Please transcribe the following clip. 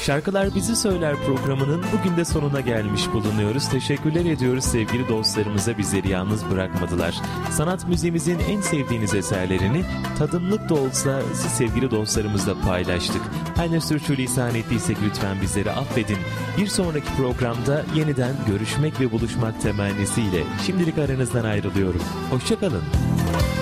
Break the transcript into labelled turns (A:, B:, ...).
A: Şarkılar Bizi Söyler programının bugün de sonuna gelmiş bulunuyoruz. Teşekkürler ediyoruz sevgili dostlarımıza, bizleri yalnız bırakmadılar. Sanat müziğimizin en sevdiğiniz eserlerini tadımlık da olsa siz sevgili dostlarımızla paylaştık. Her ne sürçülisan ettiysek lütfen bizleri affedin. Bir sonraki programda yeniden görüşmek ve buluşmak temennisiyle şimdilik aranızdan ayrılıyorum. Hoşça kalın.